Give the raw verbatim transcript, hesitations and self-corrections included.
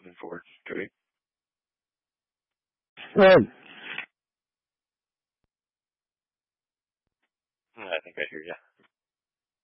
Looking forward to it. Good. I think I hear you.